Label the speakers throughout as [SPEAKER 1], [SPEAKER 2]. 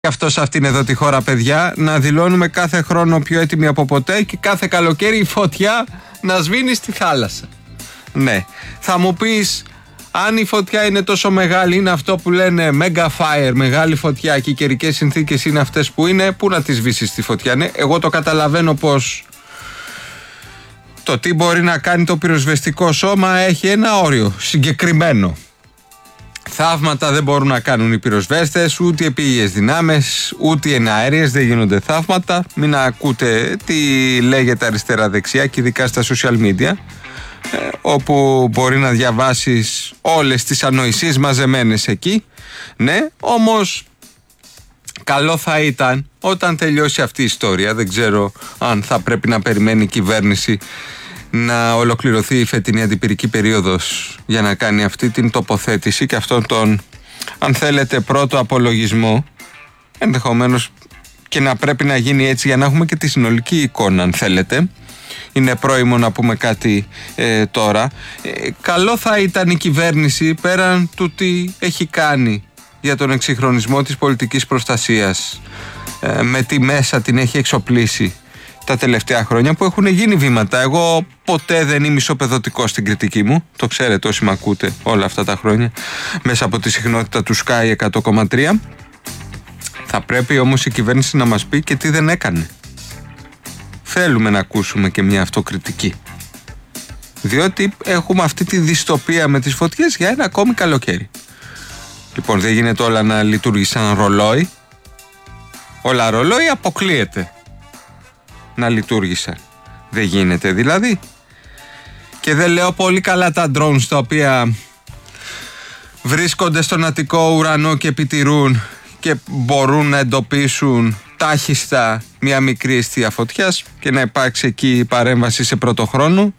[SPEAKER 1] Και αυτό σε αυτήν εδώ τη χώρα, παιδιά, να δηλώνουμε κάθε χρόνο πιο έτοιμοι από ποτέ και κάθε καλοκαίρι η φωτιά να σβήνει στη θάλασσα. Ναι, θα μου πεις, αν η φωτιά είναι τόσο μεγάλη, είναι αυτό που λένε mega fire, μεγάλη φωτιά, και οι καιρικές συνθήκες είναι αυτές που είναι, πού να τη σβήσεις τη φωτιά? Ναι, εγώ το καταλαβαίνω πως το τι μπορεί να κάνει το πυροσβεστικό σώμα έχει ένα όριο συγκεκριμένο. Θαύματα δεν μπορούν να κάνουν οι πυροσβέστες, ούτε οι επίγειες δυνάμεις, ούτε οι εναέριες, δεν γίνονται θαύματα. Μην ακούτε τι λέγεται αριστερά-δεξιά και ειδικά στα social media, όπου μπορεί να διαβάσεις όλες τις ανοησίες μαζεμένες εκεί. Ναι, όμως καλό θα ήταν όταν τελειώσει αυτή η ιστορία, δεν ξέρω αν θα πρέπει να περιμένει η κυβέρνηση να ολοκληρωθεί η φετινή αντιπυρική περίοδος για να κάνει αυτή την τοποθέτηση και αυτόν τον, αν θέλετε, πρώτο απολογισμό, ενδεχομένως και να πρέπει να γίνει έτσι για να έχουμε και τη συνολική εικόνα, αν θέλετε. Είναι πρόημο να πούμε κάτι τώρα. Καλό θα ήταν η κυβέρνηση, πέραν του τι έχει κάνει για τον εξυγχρονισμό της πολιτικής προστασίας, με τι μέσα την έχει εξοπλίσει τα τελευταία χρόνια, που έχουν γίνει βήματα. Εγώ ποτέ δεν είμαι ισοπεδωτικός στην κριτική μου, το ξέρετε όσοι με ακούτε όλα αυτά τα χρόνια, μέσα από τη συχνότητα του Sky 100,3. Θα πρέπει όμως η κυβέρνηση να μας πει και τι δεν έκανε. Θέλουμε να ακούσουμε και μια αυτοκριτική, διότι έχουμε αυτή τη δυστοπία με τις φωτιές για ένα ακόμη καλοκαίρι. Λοιπόν, δεν γίνεται όλα να λειτουργεί σαν ρολόι. Όλα ρολόι αποκλείεται να λειτουργήσαν. Δεν γίνεται δηλαδή. Και δεν λέω πολύ καλά τα drones τα οποία βρίσκονται στον Αττικό ουρανό και επιτηρούν και μπορούν να εντοπίσουν τάχιστα μια μικρή αιστεία φωτιάς και να υπάρξει εκεί παρέμβαση σε πρώτο χρόνο.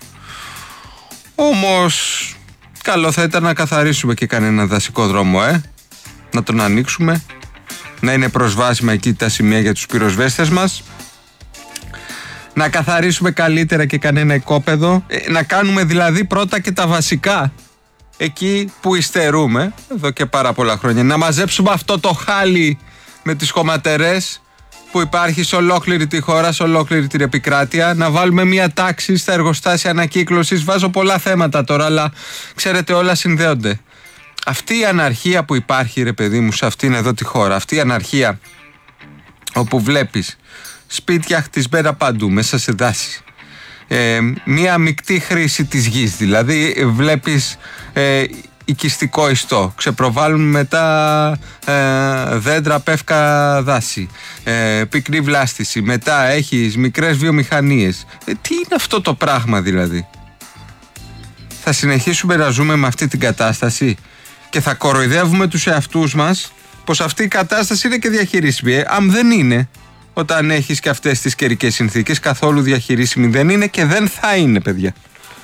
[SPEAKER 1] Όμως καλό θα ήταν να καθαρίσουμε και κανένα δασικό δρόμο, να τον ανοίξουμε, να είναι προσβάσιμα εκεί τα σημεία για τους πυροσβέστες μας, να καθαρίσουμε καλύτερα και κανένα οικόπεδο, να κάνουμε δηλαδή πρώτα και τα βασικά εκεί που υστερούμε εδώ και πάρα πολλά χρόνια, να μαζέψουμε αυτό το χάλι με τις χωματερές που υπάρχει σε ολόκληρη τη χώρα, σε ολόκληρη την επικράτεια, να βάλουμε μια τάξη στα εργοστάσια ανακύκλωσης. Βάζω πολλά θέματα τώρα, αλλά ξέρετε όλα συνδέονται. Αυτή η αναρχία που υπάρχει, ρε παιδί μου, σε αυτήν εδώ τη χώρα, αυτή η αναρχία όπου βλέπεις σπίτια χτισμένα παντού, μέσα σε δάση, μία μεικτή χρήση της γης, δηλαδή βλέπεις οικιστικό ιστό, ξεπροβάλλουν μετά δέντρα, πεύκα, δάση, πυκνή βλάστηση, μετά έχεις μικρές βιομηχανίες. Τι είναι αυτό το πράγμα δηλαδή? Θα συνεχίσουμε να ζούμε με αυτή την κατάσταση και θα κοροϊδεύουμε τους εαυτούς μας πως αυτή η κατάσταση είναι και διαχειρίσιμη? Αν δεν είναι, όταν έχεις και αυτές τις καιρικές συνθήκες, καθόλου διαχειρίσιμη δεν είναι και δεν θα είναι, παιδιά.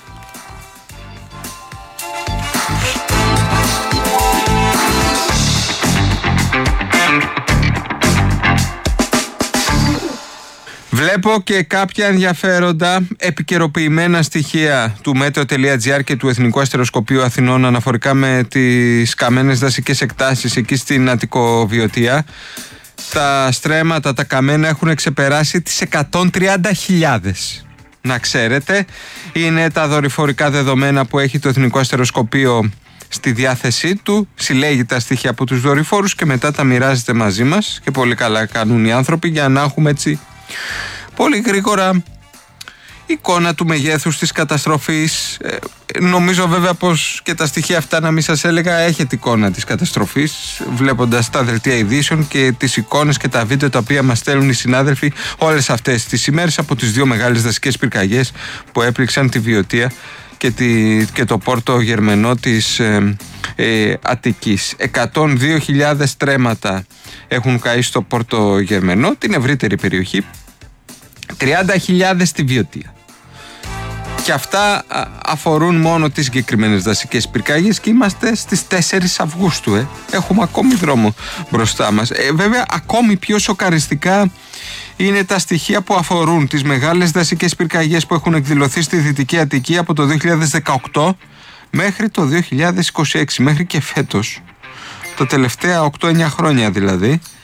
[SPEAKER 1] Βλέπω και κάποια ενδιαφέροντα επικαιροποιημένα στοιχεία του Meteo.gr και του Εθνικού Αστεροσκοπείου Αθηνών αναφορικά με τις καμένες δασικές εκτάσεις εκεί στην Αττικοβιωτία. Τα στρέμματα, τα καμένα έχουν ξεπεράσει τις 130.000. Να ξέρετε, είναι τα δορυφορικά δεδομένα που έχει το Εθνικό Αστεροσκοπείο στη διάθεσή του, συλλέγει τα στοιχεία από τους δορυφόρους και μετά τα μοιράζεται μαζί μας, και πολύ καλά κάνουν οι άνθρωποι για να έχουμε έτσι πολύ γρήγορα εικόνα του μεγέθους της καταστροφής. Νομίζω βέβαια πως και τα στοιχεία αυτά, να μην σας έλεγα, έχετε εικόνα της καταστροφής βλέποντας τα δελτία ειδήσεων και τις εικόνες και τα βίντεο τα οποία μας στέλνουν οι συνάδελφοι όλες αυτές τις ημέρες από τις δύο μεγάλες δασικές πυρκαγιές που έπληξαν τη Βιωτία και το Πόρτο Γερμενό της Αττικής. 102.000 στρέμματα έχουν καεί στο Πόρτο Γερμενό, την ευρύτερη περιοχή, 30.000 στη Βιωτία. Και αυτά αφορούν μόνο τις συγκεκριμένες δασικές πυρκαγιές και είμαστε στις 4 Αυγούστου. Έχουμε ακόμη δρόμο μπροστά μας. Βέβαια, ακόμη πιο σοκαριστικά είναι τα στοιχεία που αφορούν τις μεγάλες δασικές πυρκαγιές που έχουν εκδηλωθεί στη Δυτική Αττική από το 2018 μέχρι το 2026, μέχρι και φέτος. Τα τελευταία 8-9 χρόνια δηλαδή.